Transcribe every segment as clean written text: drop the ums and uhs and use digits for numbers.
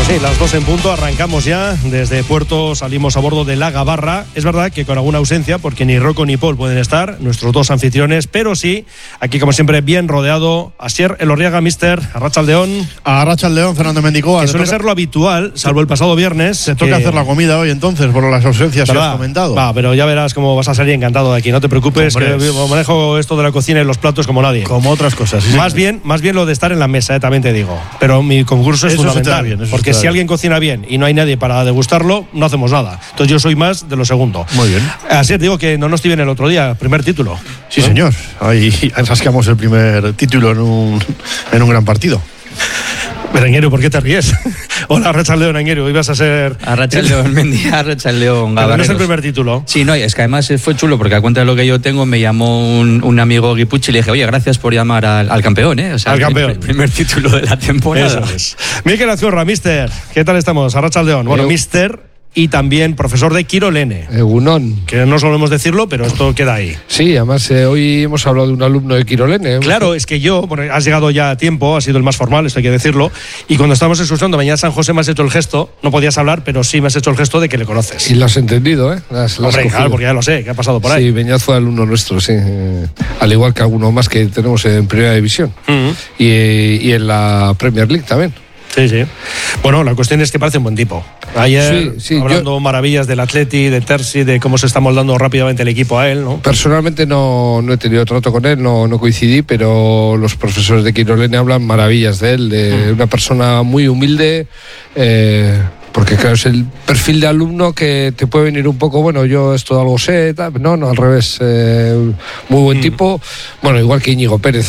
Sí, las 2 en punto, arrancamos ya. Desde Puerto salimos a bordo de la Gabarra. Es verdad que con alguna ausencia, porque ni Rocco ni Paul pueden estar, nuestros dos anfitriones, pero sí, aquí como siempre, bien rodeado. Asier Elorriaga, mister, Arratsaldeón. Arratsaldeón, Fernando Mendicoa. Que suele ser lo habitual, salvo el pasado viernes. Se toca hacer la comida hoy entonces, por las ausencias que has comentado. Va, pero ya verás cómo vas a salir encantado de aquí, no te preocupes, que manejo esto de la cocina y los platos como nadie. Como otras cosas. Sí, más bien lo de estar en la mesa, también te digo. Pero mi concurso es fundamental, bien, porque si alguien cocina bien y no hay nadie para degustarlo, no hacemos nada. Entonces yo soy más de lo segundo. Muy bien. Así digo que no nos bien el otro día, primer título. Sí, ¿no? Señor. Ahí rascamos el primer título en un gran partido. Pero Anguero, ¿por qué te ríes? Hola, Arratsaldeón, Anguero, ibas a ser... Arratsaldeón, Mendy, Arratsaldeón, Gabarreros. No es el primer título. Sí, no, es que además fue chulo porque a cuenta de lo que yo tengo me llamó un amigo Guipucci y le dije, oye, gracias por llamar al campeón, ¿eh? O sea, al campeón. El primer título de la temporada. Eso es. Mikel Azcorra, mister, ¿qué tal estamos? Arratsaldeón. Bueno, mister... Y también profesor de Kirolene. Egunon. Que no solemos decirlo, pero esto queda ahí. Sí, además hoy hemos hablado de un alumno de Kirolene. Claro, es que has llegado ya a tiempo, has sido el más formal, esto hay que decirlo. Y cuando estábamos escuchando mañana San José me has hecho el gesto, no podías hablar, pero sí me has hecho el gesto de que le conoces. Y lo has entendido, ¿eh? Hombre, claro, porque ya lo sé, que ha pasado por ahí. Sí, Beñat fue alumno nuestro, sí. Al igual que alguno más que tenemos en Primera División. Y en la Premier League también. Sí, sí. Bueno, la cuestión es que parece un buen tipo. Ayer, hablando maravillas del Atleti, de Terzi, de cómo se está moldando rápidamente el equipo a él, ¿no? Personalmente no he tenido trato con él, no coincidí, pero los profesores de Kirolene hablan maravillas de él, de una persona muy humilde, porque claro, es el perfil de alumno que te puede venir un poco, bueno, yo esto algo sé, tal. No, al revés, muy buen tipo, bueno, igual que Íñigo Pérez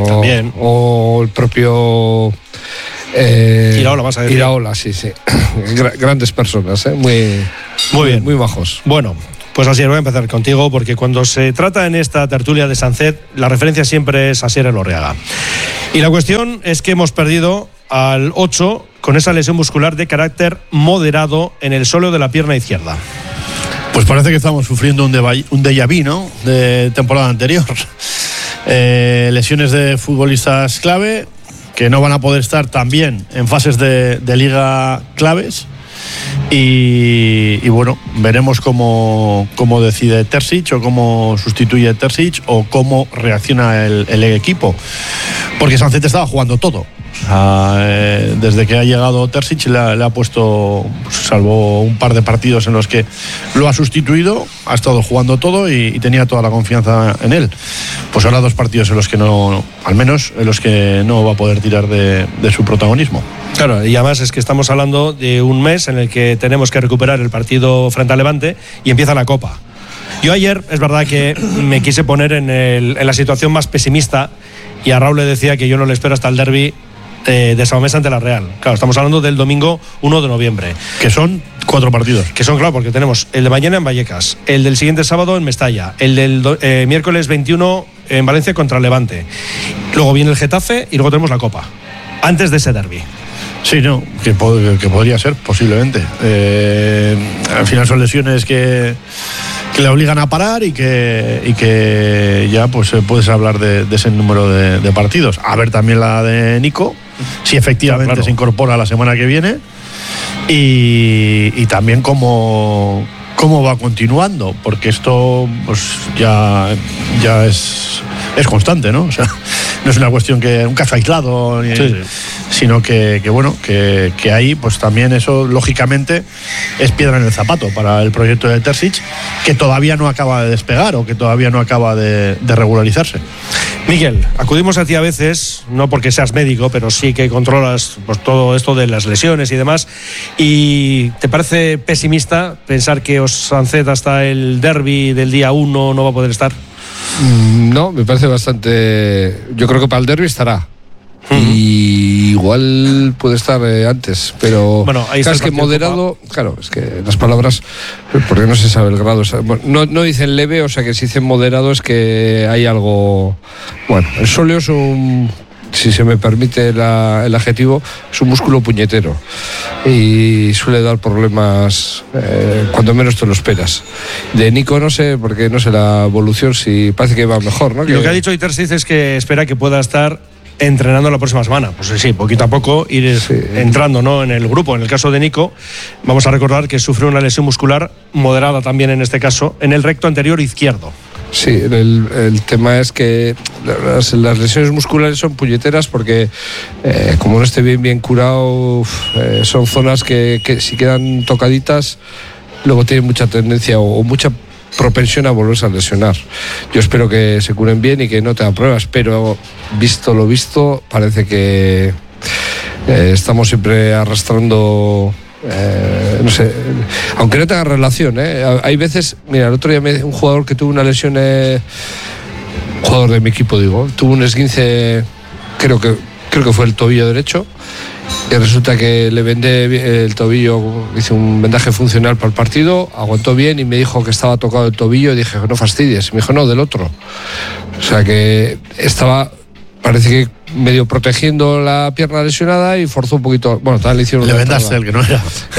o el propio... Iraola, vas a decir. Iraola, sí. Grandes personas, muy bien, muy bajos. Bueno, pues así voy a empezar contigo, porque cuando se trata en esta tertulia de Sancet, la referencia siempre es Asier Elorriaga. Y la cuestión es que hemos perdido al 8 con esa lesión muscular de carácter moderado en el sóleo de la pierna izquierda. Pues parece que estamos sufriendo un déjà vu, ¿no? De temporada anterior. Lesiones de futbolistas clave que no van a poder estar también en fases de liga claves y bueno, veremos cómo decide Terzic o cómo sustituye Terzic o cómo reacciona el equipo, porque Sancet estaba jugando todo. Desde que ha llegado Terzic le ha puesto, salvo un par de partidos en los que lo ha sustituido, ha estado jugando todo y tenía toda la confianza en él. Pues ahora 2 partidos en los que no, al menos en los que no va a poder tirar de su protagonismo. Claro, y además es que estamos hablando de un mes en el que tenemos que recuperar el partido frente al Levante y empieza la Copa. Yo ayer, es verdad que me quise poner en la situación más pesimista, y a Raúl le decía que yo no le espero hasta el derbi de Samamés ante la Real. Claro, estamos hablando del domingo 1 de noviembre. Que son 4 partidos. Que son, claro, porque tenemos el de mañana en Vallecas, el del siguiente sábado en Mestalla, el del miércoles 21 en Valencia contra el Levante. Luego viene el Getafe y luego tenemos la Copa, antes de ese derbi. Sí, no, que podría ser, posiblemente. Al final son lesiones que le obligan a parar y que ya pues puedes hablar de ese número de partidos. A ver también la de Nico, si efectivamente se incorpora la semana que viene, y también cómo va continuando, porque esto pues ya es constante, ¿no? O sea, no es una cuestión que un caso aislado, sino que bueno, que ahí pues también eso lógicamente es piedra en el zapato para el proyecto de Terzic, que todavía no acaba de despegar o que todavía no acaba de regularizarse. Miguel, acudimos a ti a veces, no porque seas médico, pero sí que controlas pues, todo esto de las lesiones y demás. ¿Y te parece pesimista pensar que Sancet hasta el derbi del día 1 no va a poder estar? No, me parece bastante... Yo creo que para el derbi estará. Y igual puede estar antes, pero bueno, ahí es que moderado, claro, es que las palabras, porque no se sabe el grado, no dicen leve, o sea que si dicen moderado es que hay algo. Bueno, el sóleo es un, si se me permite el adjetivo, es un músculo puñetero y suele dar problemas cuando menos te lo esperas. De Nico no sé, porque no sé la evolución, si parece que va mejor, ¿no? Lo que ha dicho Terzic es que espera que pueda estar entrenando la próxima semana. Pues sí, poquito a poco ir entrando, ¿no?, en el grupo. En el caso de Nico, vamos a recordar que sufrió una lesión muscular moderada también en este caso, en el recto anterior izquierdo. Sí, el tema es que las lesiones musculares son puñeteras porque como no esté bien curado, son zonas que si quedan tocaditas luego tienen mucha tendencia o mucha propensión a volverse a lesionar. Yo espero que se curen bien y que no tengan pruebas, pero visto lo visto parece que estamos siempre arrastrando. No sé, aunque no tenga relación, hay veces, mira, el otro día un jugador que tuvo una lesión, un jugador de mi equipo, tuvo un esguince, creo que fue el tobillo derecho, y resulta que le vendé el tobillo, hice un vendaje funcional para el partido, aguantó bien y me dijo que estaba tocado el tobillo, y dije, no fastidies, me dijo, no, del otro. O sea que estaba, parece que medio protegiendo la pierna lesionada y forzó un poquito. Bueno, tal le hicieron. Le vendaste el que no era.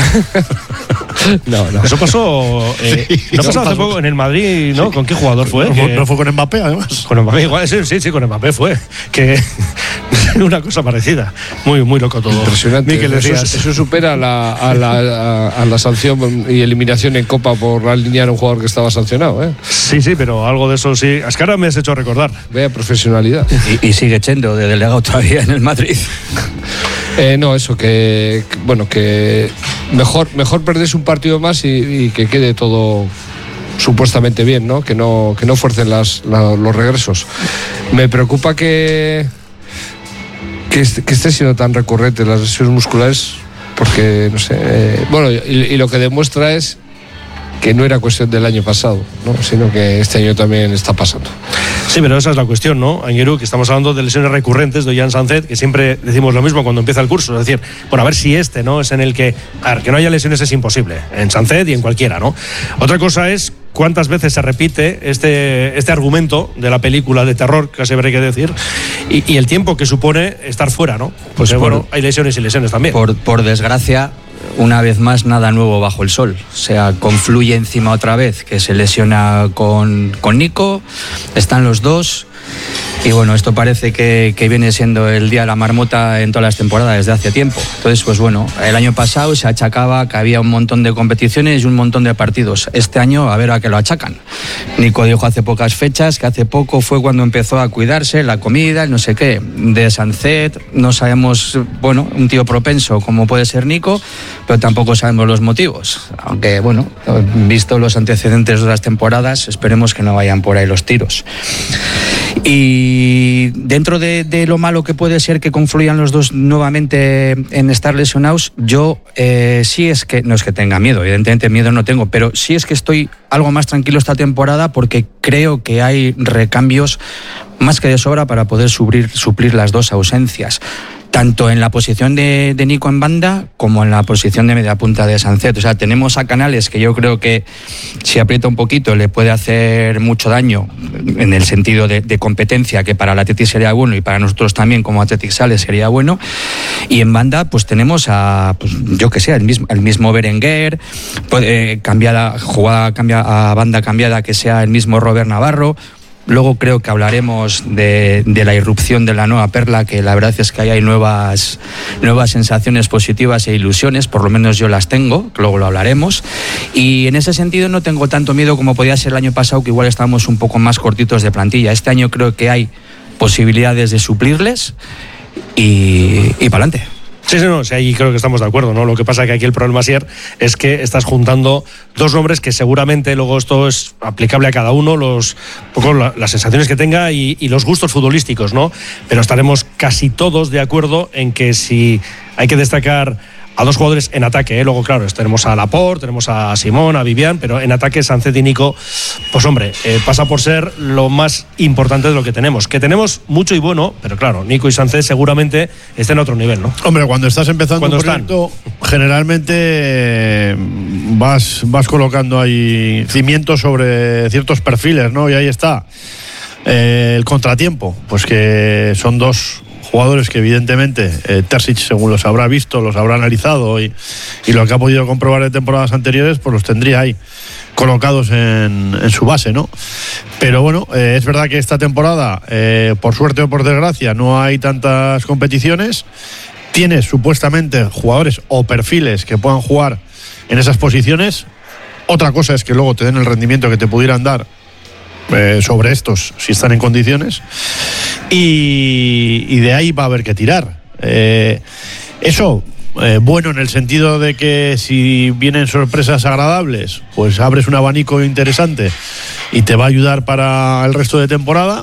No. Eso pasó. No pasó hace poco en el Madrid, ¿no? ¿Con qué jugador fue? ¿No fue con Mbappé, además? Con Mbappé, igual, sí, con Mbappé fue. Que una cosa parecida. Muy, muy loco todo. Impresionante. Miquel, eso supera a la sanción y eliminación en Copa por alinear a un jugador que estaba sancionado, ¿eh? Sí, pero algo de eso sí. Es que ahora me has hecho recordar. Vea profesionalidad. Y sigue Chendo de delegado todavía en el Madrid. No, eso, que mejor perderse un partido más y que quede todo supuestamente bien, ¿no? Que no fuercen los regresos. Me preocupa que esté siendo tan recurrente las lesiones musculares, porque no sé, bueno, y lo que demuestra es que no era cuestión del año pasado, ¿no?, sino que este año también está pasando. Sí, pero esa es la cuestión, ¿no, Anguirú? Que estamos hablando de lesiones recurrentes de Ollán Sánchez, que siempre decimos lo mismo cuando empieza el curso, es decir, bueno, a ver si ¿no?, es en el que, a ver, que no haya lesiones es imposible, en Sánchez y en cualquiera, ¿no? Otra cosa es cuántas veces se repite este argumento de la película de terror, casi habría que decir, y el tiempo que supone estar fuera, ¿no? Pues bueno, hay lesiones y lesiones también. Por desgracia, una vez más, nada nuevo bajo el sol. O sea, confluye encima otra vez, que se lesiona con Nico, están los dos. Y bueno, esto parece que viene siendo el día de la marmota en todas las temporadas desde hace tiempo. Entonces, pues bueno, el año pasado se achacaba que había un montón de competiciones y un montón de partidos. Este año, a ver a qué lo achacan. Nico dijo hace pocas fechas que hace poco fue cuando empezó a cuidarse, la comida, el no sé qué. De Sánchez no sabemos, bueno, un tío propenso como puede ser Nico, pero tampoco sabemos los motivos. Aunque, bueno, visto los antecedentes de las temporadas, esperemos que no vayan por ahí los tiros. Y dentro de lo malo que puede ser que confluyan los dos nuevamente en estar lesionados, yo sí es que, no es que tenga miedo, evidentemente miedo no tengo, pero sí es que estoy algo más tranquilo esta temporada porque creo que hay recambios más que de sobra para poder suplir las dos ausencias. Tanto en la posición de Nico en banda como en la posición de media punta de Sánchez. O sea, tenemos a Canales que yo creo que si aprieta un poquito le puede hacer mucho daño en el sentido de competencia, que para el Athletic sería bueno y para nosotros también como Athletic Sales sería bueno. Y en banda pues tenemos a, pues, yo que sé, el mismo Berenguer, a banda cambiada que sea el mismo Robert Navarro. Luego creo que hablaremos de la irrupción de la nueva Perla, que la verdad es que ahí hay nuevas sensaciones positivas e ilusiones, por lo menos yo las tengo, luego lo hablaremos. Y en ese sentido no tengo tanto miedo como podía ser el año pasado, que igual estábamos un poco más cortitos de plantilla. Este año creo que hay posibilidades de suplirles y para adelante. Sí, ahí creo que estamos de acuerdo, ¿no? Lo que pasa es que aquí el problema, Asier, es que estás juntando dos nombres que seguramente luego esto es aplicable a cada uno, las sensaciones que tenga y los gustos futbolísticos, ¿no? Pero estaremos casi todos de acuerdo en que si hay que destacar a dos jugadores en ataque, luego claro, tenemos a Laporte, tenemos a Simón, a Vivian, pero en ataque Sánchez y Nico, pues hombre, pasa por ser lo más importante de lo que tenemos mucho y bueno, pero claro, Nico y Sánchez seguramente estén a otro nivel, ¿no? Hombre, cuando estás empezando un proyecto, generalmente vas colocando ahí cimientos sobre ciertos perfiles, ¿no? Y ahí está el contratiempo, pues que son dos jugadores que evidentemente Terzic, según los habrá visto, los habrá analizado y lo que ha podido comprobar de temporadas anteriores, pues los tendría ahí colocados en su base, ¿no? Pero bueno, es verdad que esta temporada, por suerte o por desgracia, no hay tantas competiciones. Tienes supuestamente jugadores o perfiles que puedan jugar en esas posiciones. Otra cosa es que luego te den el rendimiento que te pudieran dar sobre estos, si están en condiciones. Y de ahí va a haber que tirar. Eso... bueno, en el sentido de que si vienen sorpresas agradables, pues abres un abanico interesante y te va a ayudar para el resto de temporada,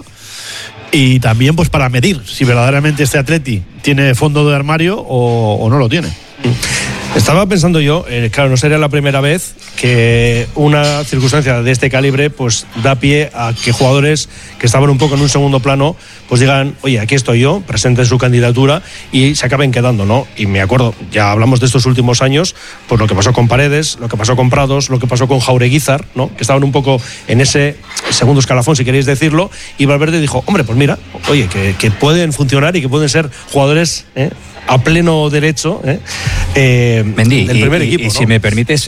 y también pues para medir si verdaderamente este Atleti tiene fondo de armario o no lo tiene. Estaba pensando yo, claro, no sería la primera vez que una circunstancia de este calibre pues da pie a que jugadores que estaban un poco en un segundo plano pues digan, oye, aquí estoy yo, presenten su candidatura y se acaben quedando, ¿no? Y me acuerdo, ya hablamos de estos últimos años, pues lo que pasó con Paredes, lo que pasó con Prados, lo que pasó con Jaureguizar, ¿no? Que estaban un poco en ese segundo escalafón, si queréis decirlo, y Valverde dijo, hombre, pues mira, oye, que pueden funcionar y que pueden ser jugadores a pleno derecho Mendy, del primer equipo, y ¿no? si me permites,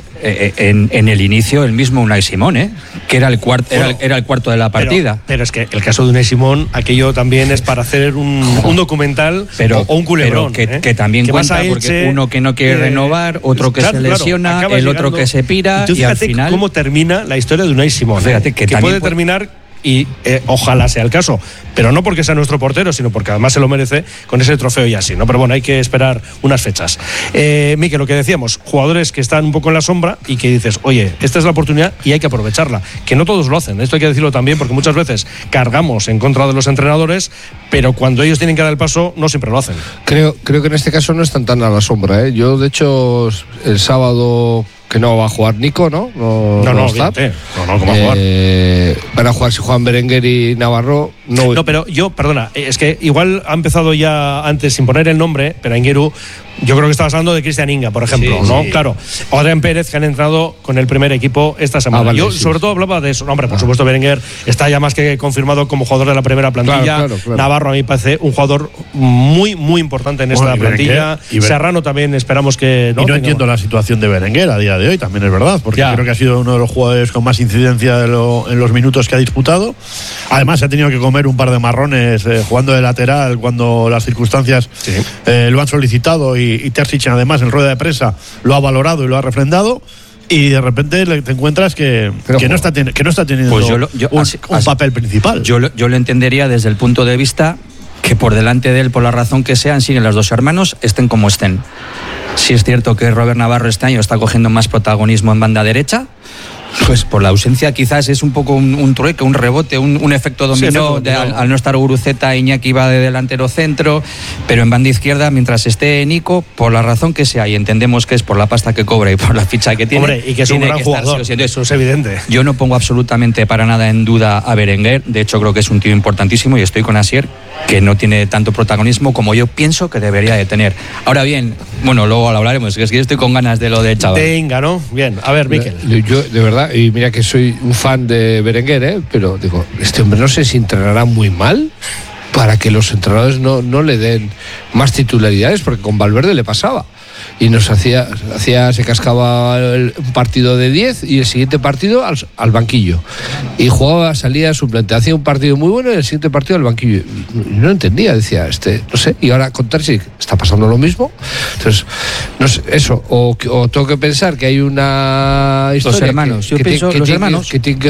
en el inicio el mismo Unai Simón, que era el cuarto de la partida. Pero es que el caso de Unai Simón, aquello también es para hacer un documental o un culebrón. Pero que también que cuenta, porque uno que no quiere renovar, otro que se lesiona, el otro que se pira, y al final... cómo termina la historia de Unai Simón. Fíjate que puede terminar... Y ojalá sea el caso, pero no porque sea nuestro portero, sino porque además se lo merece con ese trofeo y así, ¿no? Pero bueno, hay que esperar unas fechas. Mikel, lo que decíamos, jugadores que están un poco en la sombra y que dices, oye, esta es la oportunidad y hay que aprovecharla, que no todos lo hacen, esto hay que decirlo también, porque muchas veces cargamos en contra de los entrenadores, pero cuando ellos tienen que dar el paso, no siempre lo hacen. Creo que en este caso no están tan a la sombra, ¿eh? Yo, de hecho, el sábado... que no va a jugar Nico, ¿no? No, ¿cómo va a jugar? Van a jugar si juegan Berenguer y Navarro. No, pero yo, perdona, es que igual ha empezado ya antes sin poner el nombre, pero Aingeru, yo creo que estabas hablando de Cristian Inga, por ejemplo, sí, ¿no? Sí. Claro. O Adrián Pérez, que han entrado con el primer equipo esta semana. Vale, yo, sí. sobre todo, hablaba de eso. Hombre, por supuesto, Berenguer está ya más que confirmado como jugador de la primera plantilla. Claro. Navarro, a mí me parece un jugador muy, muy importante en esta plantilla. Serrano también esperamos que... Y no entiendo la situación de Berenguer a día de hoy, también es verdad, porque creo que ha sido uno de los jugadores con más incidencia en los minutos que ha disputado. Además, se ha tenido que comer un par de marrones jugando de lateral cuando las circunstancias lo han solicitado, y Terzic, además, en rueda de prensa lo ha valorado y lo ha refrendado. Y de repente te encuentras que no está teniendo pues un papel principal. Yo lo entendería desde el punto de vista que por delante de él, por la razón que sean, siguen los dos hermanos, estén como estén. Sí es cierto que Robert Navarro este año está cogiendo más protagonismo en banda derecha, pues por la ausencia quizás es un poco un trueque, un rebote, un efecto dominó, al no estar Guruceta, Iñaki va de delantero centro, pero en banda izquierda, mientras esté Nico, por la razón que sea, y entendemos que es por la pasta que cobra y por la ficha que tiene. Hombre, y que es un gran jugador, eso es evidente. Yo no pongo absolutamente para nada en duda a Berenguer, de hecho creo que es un tío importantísimo, y estoy con Asier, que no tiene tanto protagonismo como yo pienso que debería de tener. Ahora bien, bueno, luego lo hablaremos, es que yo estoy con ganas de lo de chaval. Venga, ¿no? Bien, a ver, Mikel. Yo, de verdad, y mira que soy un fan de Berenguer, pero digo, este hombre no sé si entrenará muy mal para que los entrenadores no le den más titularidades, porque con Valverde le pasaba. Y nos se cascaba un partido de 10 y el siguiente partido al banquillo. Y salía suplente, hacía un partido muy bueno y el siguiente partido al banquillo. Y no entendía, decía, no sé, y ahora con Terzic está pasando lo mismo. Entonces, no sé, eso, o tengo que pensar que hay una historia. Los hermanos, yo pienso los hermanos.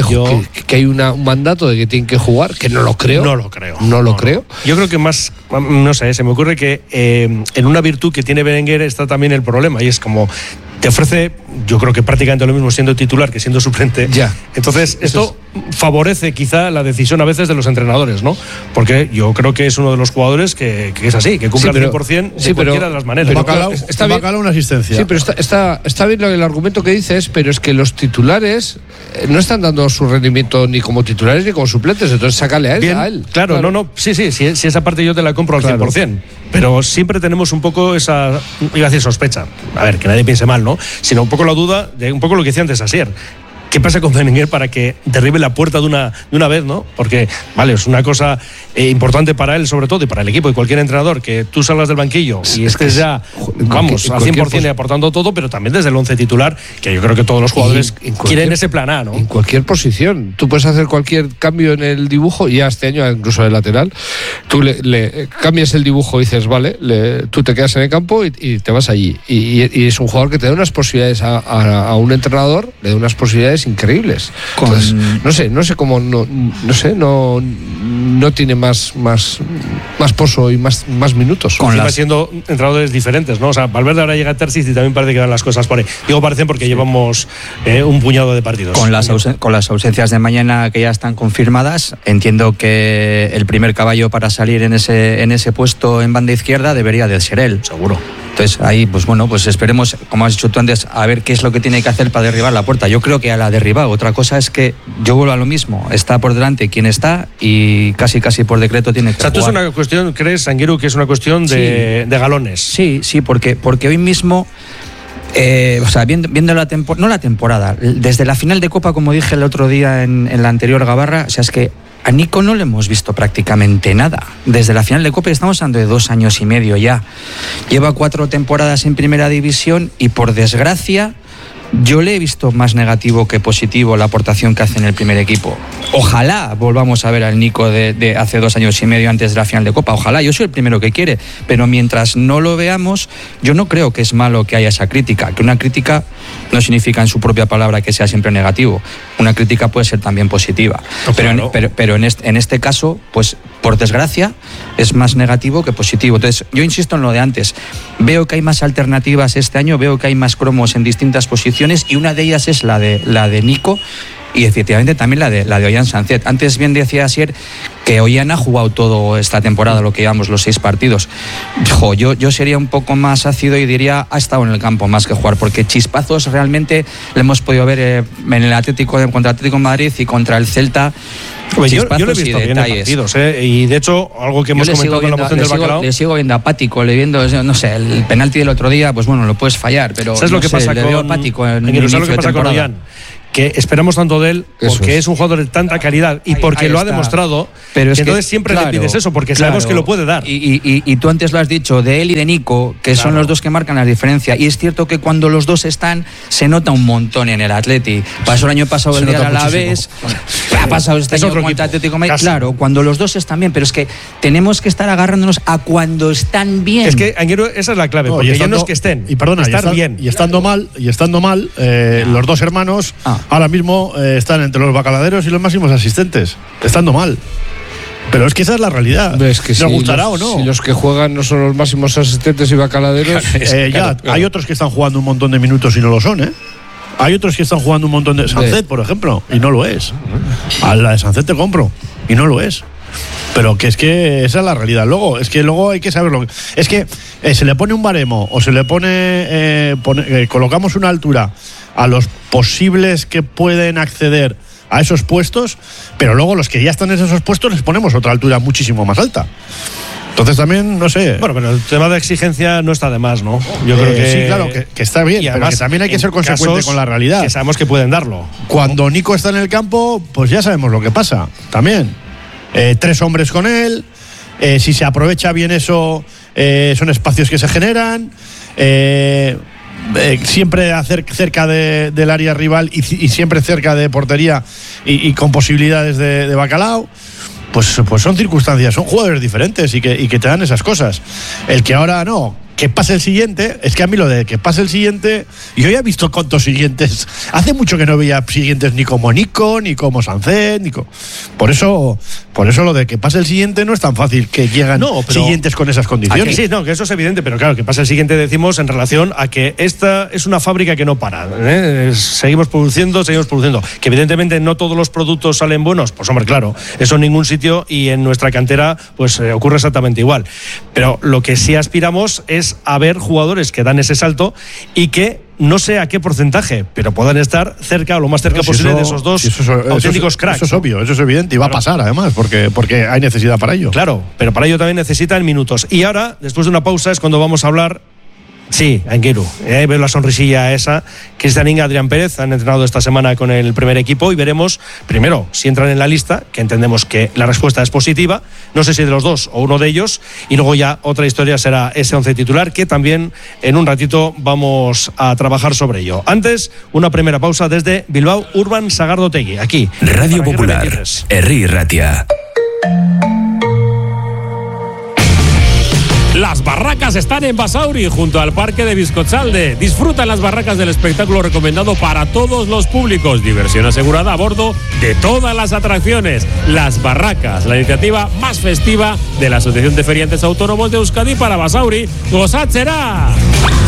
Que hay un mandato de que tienen que jugar, que no lo creo. No lo creo. No lo creo. Yo creo que más, no sé, se me ocurre que en una virtud que tiene Berenguer está también el problema, y es como te ofrece, yo creo que prácticamente lo mismo siendo titular que siendo suplente. Ya. Entonces, esto favorece quizá la decisión a veces de los entrenadores, ¿no? Porque yo creo que es uno de los jugadores que es así, que cumple al 100% de cualquiera de las maneras. Está bien una asistencia. Sí, pero está bien el argumento que dices, pero es que los titulares no están dando su rendimiento ni como titulares ni como suplentes, entonces sácale a él. Bien, claro, no, sí, esa parte yo te la compro al 100%, pero siempre tenemos un poco esa, iba a decir sospecha, a ver, que nadie piense mal, ¿no? Sino un poco la duda de un poco lo que decía antes Asier. ¿Qué pasa con Berenguer para que derribe la puerta de una vez, ¿no? Porque, vale, es una cosa importante para él, sobre todo, y para el equipo y cualquier entrenador, que tú salgas del banquillo y estés ya, vamos, al 100% y aportando todo, pero también desde el 11 titular, que yo creo que todos los jugadores quieren ese plan A, ¿no? En cualquier posición. Tú puedes hacer cualquier cambio en el dibujo, y ya este año, incluso de lateral, tú le cambias el dibujo y dices, vale, tú te quedas en el campo y te vas allí. Y es un jugador que te da unas posibilidades a un entrenador, le da unas posibilidades increíbles. Entonces, no sé cómo no tiene más pozo y más minutos. Con siendo entrenadores diferentes, ¿no? O sea, Valverde ahora llega a Terzic y también parece que dan las cosas por ahí. Digo parecen porque llevamos un puñado de partidos. Con las ausencias de mañana que ya están confirmadas, entiendo que el primer caballo para salir en ese puesto en banda izquierda debería de ser él. Seguro. Entonces ahí, pues bueno, pues esperemos, como has dicho tú antes, a ver qué es lo que tiene que hacer para derribar la puerta. Yo creo que ya la ha derribado. Otra cosa es que yo vuelvo a lo mismo. Está por delante quien está y casi por decreto tiene que jugar. O sea, tú es una cuestión, ¿crees, Anguiru, que es una cuestión de galones? Sí, porque hoy mismo... o sea, viendo la temporada, desde la final de Copa, como dije el otro día en la anterior Gabarra, o sea, es que a Nico no le hemos visto prácticamente nada. Desde la final de Copa estamos hablando de 2 años y medio ya. Lleva 4 temporadas en primera división y, por desgracia, yo le he visto más negativo que positivo la aportación que hace en el primer equipo. Ojalá volvamos a ver al Nico de hace 2 años y medio antes de la final de Copa. Ojalá, yo soy el primero que quiere. Pero mientras no lo veamos, yo no creo que es malo que haya esa crítica. Que una crítica no significa en su propia palabra que sea siempre negativo. Una crítica puede ser también positiva. Pero en este caso, pues por desgracia, es más negativo que positivo. Entonces, yo insisto en lo de antes. Veo que hay más alternativas este año, veo que hay más cromos en distintas posiciones, y una de ellas es la de Nico, y efectivamente también la de Ollán Sancet. Antes bien decía Asier que Ollán ha jugado todo esta temporada, lo que llevamos, los 6 partidos. Yo sería un poco más ácido y diría ha estado en el campo más que jugar, porque chispazos realmente le hemos podido ver en el Atlético, contra el Atlético de Madrid y contra el Celta. Yo lo he visto bien en partidos, y de hecho, algo que hemos comentado con la moción del Bacalao. Le sigo viendo apático, no sé, el penalti del otro día, pues bueno, lo puedes fallar, pero ¿sabes lo que pasa con apático en el inicio de temporada? Con Ollán? Que esperamos tanto de él porque es un jugador de tanta calidad y porque lo ha demostrado, pero es que entonces siempre le pides eso, porque sabemos que lo puede dar. Y tú antes lo has dicho, de él y de Nico, que son los dos que marcan la diferencia, y es cierto que cuando los dos están se nota un montón en el Atleti. Pasó el año pasado el día del Alavés, ha pasado este año con el Atlético Madrid. Claro, cuando los dos están bien, pero es que tenemos que estar agarrándonos a cuando están bien. Es que, Anguero, esa es la clave, porque ya no es que estén, y perdona, estar bien. Y estando mal, los dos hermanos ahora mismo están entre los bacaladeros y los máximos asistentes, estando mal. Pero es que esa es la realidad. Es que ¿nos gustará o no? Si los que juegan no son los máximos asistentes y bacaladeros. Claro. Hay otros que están jugando un montón de minutos y no lo son, Hay otros que están jugando un montón de... Sancet, por ejemplo, y no lo es. A la de Sancet te compro, y no lo es. Pero que es que esa es la realidad. Luego hay que saberlo. Es que se le pone un baremo o se le colocamos una altura a los posibles que pueden acceder a esos puestos, pero luego los que ya están en esos puestos les ponemos otra altura muchísimo más alta. Entonces también, no sé... Bueno, pero el tema de exigencia no está de más, ¿no? Yo creo que... Sí, claro, que está bien, y además, pero que también hay que ser consecuente con la realidad. Que sabemos que pueden darlo. Cuando Nico está en el campo, pues ya sabemos lo que pasa, también. 3 hombres con él, si se aprovecha bien eso, son espacios que se generan... siempre cerca del área rival y siempre cerca de portería y con posibilidades de Bacalao, pues son circunstancias, son jugadores diferentes y que te dan esas cosas. El que ahora no, que pase el siguiente, es que a mí lo de que pase el siguiente, yo ya he visto contos siguientes, hace mucho que no veía siguientes ni como Nico, ni como Sancet, por eso lo de que pase el siguiente no es tan fácil que llegan siguientes con esas condiciones. Sí, que eso es evidente, pero claro, que pase el siguiente decimos en relación a que esta es una fábrica que no para, seguimos produciendo, que evidentemente no todos los productos salen buenos, pues hombre, claro, eso en ningún sitio, y en nuestra cantera pues ocurre exactamente igual, pero lo que sí aspiramos es a ver jugadores que dan ese salto y que no sé a qué porcentaje, pero puedan estar cerca o lo más cerca posible de esos dos auténticos cracks. Eso es obvio, eso es evidente y va a pasar además, porque hay necesidad para ello. Claro, pero para ello también necesitan minutos. Y ahora, después de una pausa, es cuando vamos a hablar Sí, Anguiru. Veo la sonrisilla esa. Cristian Inga, Adrián Pérez han entrenado esta semana con el primer equipo y veremos primero si entran en la lista, que entendemos que la respuesta es positiva, no sé si de los dos o uno de ellos, y luego ya otra historia será ese 11 titular, que también en un ratito vamos a trabajar sobre ello. Antes, una primera pausa desde Bilbao Urban Sagardotegui, aquí. Radio Popular, Herri Ratia. Las barracas están en Basauri, junto al Parque de Bizcotzalde. Disfrutan las barracas del espectáculo recomendado para todos los públicos. Diversión asegurada a bordo de todas las atracciones. Las barracas, la iniciativa más festiva de la Asociación de Feriantes Autónomos de Euskadi para Basauri. ¡Gozad será!